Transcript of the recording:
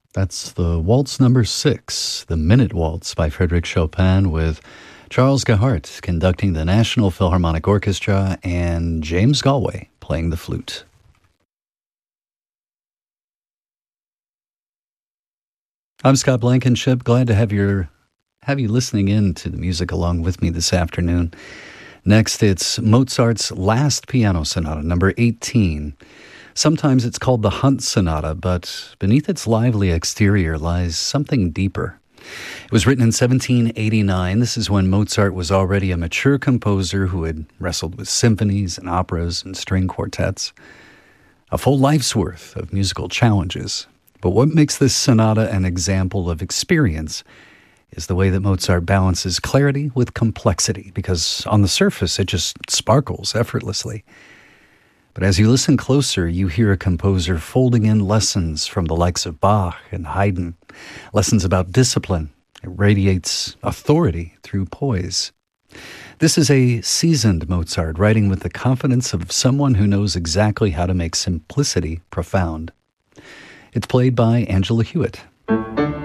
That's the Waltz number 6, the Minute Waltz by Frédéric Chopin, with Charles Gahart conducting the National Philharmonic Orchestra and James Galway playing the flute. I'm Scott Blankenship. Glad to have you listening in to the music along with me this afternoon. Next, it's Mozart's Last Piano Sonata, number 18. Sometimes it's called the Hunt Sonata, but beneath its lively exterior lies something deeper. It was written in 1789. This is when Mozart was already a mature composer who had wrestled with symphonies and operas and string quartets. A full life's worth of musical challenges. But what makes this sonata an example of experience is the way that Mozart balances clarity with complexity, because on the surface it just sparkles effortlessly. But as you listen closer, you hear a composer folding in lessons from the likes of Bach and Haydn, lessons about discipline. It radiates authority through poise. This is a seasoned Mozart, writing with the confidence of someone who knows exactly how to make simplicity profound. It's played by Angela Hewitt.